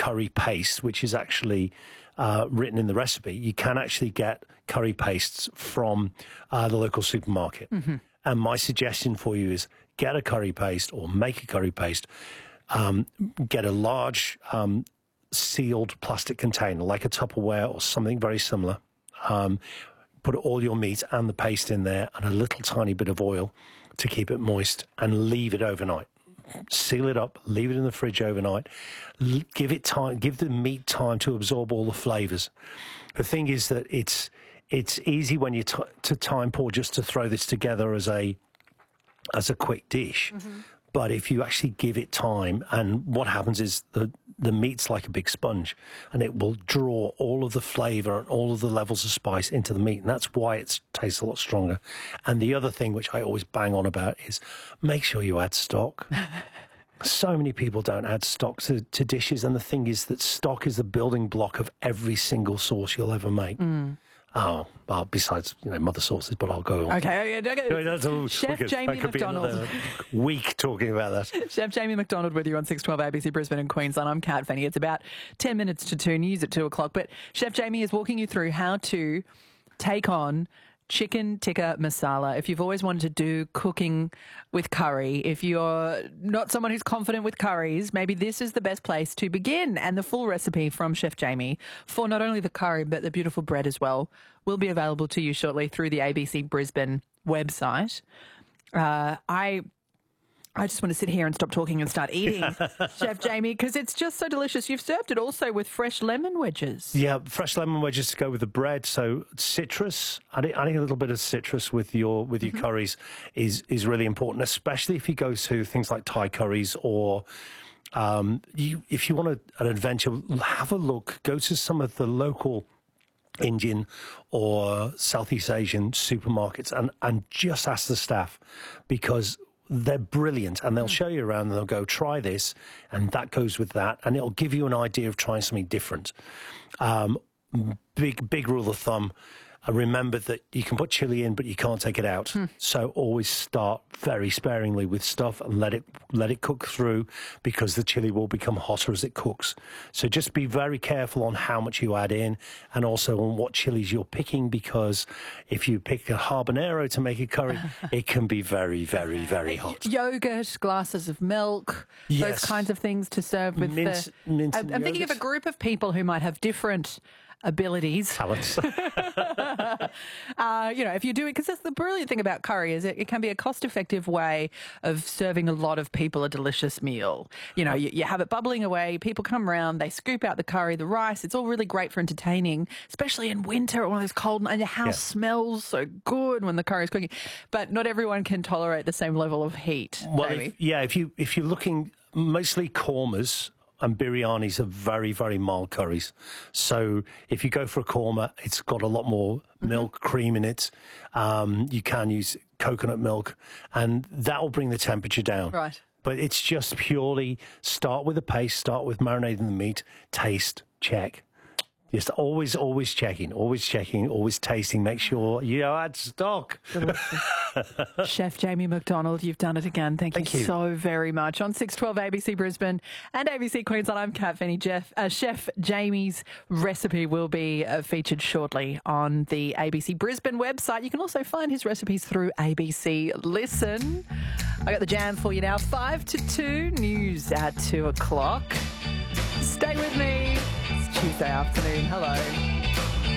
curry paste, which is actually written in the recipe, you can actually get curry pastes from the local supermarket. Mm-hmm. And my suggestion for you is get a curry paste or make a curry paste. Get a large sealed plastic container like a Tupperware or something very similar. Put all your meat and the paste in there and a little tiny bit of oil to keep it moist and leave it overnight. Seal it up, leave it in the fridge overnight. Give it time, give the meat time to absorb all the flavors. The thing is that it's easy when you to time pour just to throw this together as a quick dish. Mm-hmm. But if you actually give it time, and what happens is the meat's like a big sponge, and it will draw all of the flavor and all of the levels of spice into the meat, and that's why it tastes a lot stronger. And the other thing, which I always bang on about, is make sure you add stock. So many people don't add stock to dishes, and the thing is that stock is the building block of every single sauce you'll ever make. Mm. Oh, well, besides, mother sauces, but I'll go on. Okay. Chef Jamie McDonald. Week talking about that. Chef Jamie McDonald with you on 612 ABC Brisbane and Queensland. I'm Kat Fanny. It's about 10 minutes to 2, news at 2 o'clock. But Chef Jamie is walking you through how to take on chicken tikka masala. If you've always wanted to do cooking with curry, if you're not someone who's confident with curries, maybe this is the best place to begin. And the full recipe from Chef Jamie for not only the curry but the beautiful bread as well will be available to you shortly through the ABC Brisbane website. I just want to sit here and stop talking and start eating, Chef Jamie, because it's just so delicious. You've served it also with fresh lemon wedges. Yeah, fresh lemon wedges to go with the bread. So citrus, adding a little bit of citrus with your mm-hmm. curries is really important, especially if you go to things like Thai curries or if you want an adventure, have a look. Go to some of the local Indian or Southeast Asian supermarkets and just ask the staff, because they're brilliant, and they'll show you around and they'll go, try this, and that goes with that, and it'll give you an idea of trying something different. Big rule of thumb, remember that you can put chili in, but you can't take it out. So always start very sparingly with stuff and let it cook through, because the chili will become hotter as it cooks. So just be very careful on how much you add in, and also on what chilies you're picking, because if you pick a habanero to make a curry, it can be very, very, very hot. Yogurt, glasses of milk, yes. Those kinds of things to serve with mint I'm thinking of a group of people who might have different abilities. Talents. If you do it, because that's the brilliant thing about curry, is it can be a cost-effective way of serving a lot of people a delicious meal. You have it bubbling away, people come around, they scoop out the curry, the rice. It's all really great for entertaining, especially in winter, all this cold, and your house smells so good when the curry's cooking. But not everyone can tolerate the same level of heat. Well, if you're looking, mostly kormas and biryanis are very, very mild curries. So if you go for a korma, it's got a lot more milk, cream in it. You can use coconut milk, and that will bring the temperature down. Right. But it's just purely start with the paste, start with marinating the meat, taste, check. Just always checking, always tasting. Make sure you add stock. Chef Jamie McDonald, you've done it again. Thank you so very much. On 612 ABC Brisbane and ABC Queensland, I'm Kat Fanny. Chef Jamie's recipe will be featured shortly on the ABC Brisbane website. You can also find his recipes through ABC Listen. I got the jam for you now. 5 to 2, news at 2 o'clock. Stay with me. Tuesday afternoon. Hello.